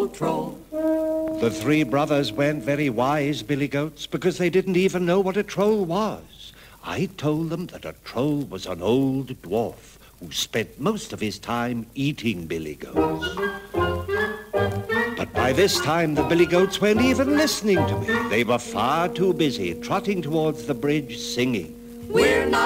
troll. The three brothers weren't very wise, Billy Goats, because they didn't even know what a troll was. I told them that a troll was an old dwarf who spent most of his time eating Billy Goats. But by this time, the Billy Goats weren't even listening to me. They were far too busy trotting towards the bridge singing. We're not